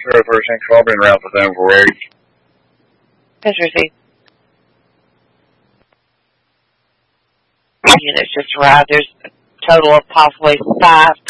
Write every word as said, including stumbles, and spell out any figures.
zero thirteen, call been around for them for eight. That's received. Units just arrived. There's a total of possibly five